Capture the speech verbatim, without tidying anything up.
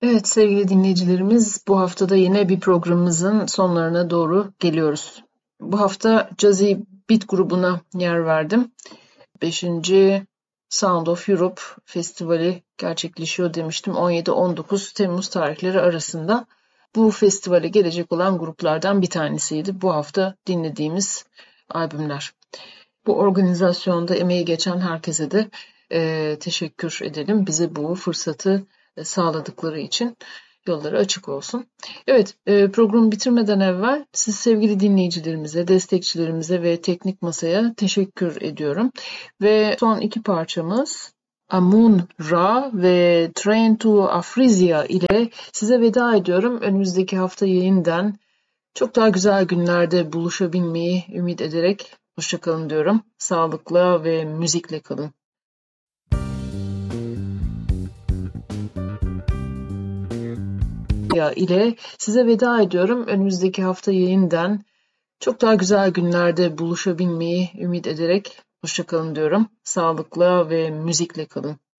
Evet sevgili dinleyicilerimiz, bu haftada yine bir programımızın sonlarına doğru geliyoruz. Bu hafta Jazzy Beat grubuna yer verdim. Beşinci Sound of Europe Festivali gerçekleşiyor demiştim. on yedi on dokuz Temmuz tarihleri arasında. Bu festivale gelecek olan gruplardan bir tanesiydi. Bu hafta dinlediğimiz albümler. Bu organizasyonda emeği geçen herkese de e, teşekkür edelim. Bize bu fırsatı e, sağladıkları için yolları açık olsun. Evet, e, programı bitirmeden evvel siz sevgili dinleyicilerimize, destekçilerimize ve teknik masaya teşekkür ediyorum. Ve son iki parçamız Amun Ra ve Train to Afrizia ile size veda ediyorum. Önümüzdeki hafta yeniden çok daha güzel günlerde buluşabilmeyi ümit ederek hoşça kalın diyorum. Sağlıkla ve müzikle kalın. Ya ile size veda ediyorum. Önümüzdeki hafta yeniden çok daha güzel günlerde buluşabilmeyi ümit ederek hoşça kalın diyorum. Sağlıkla ve müzikle kalın.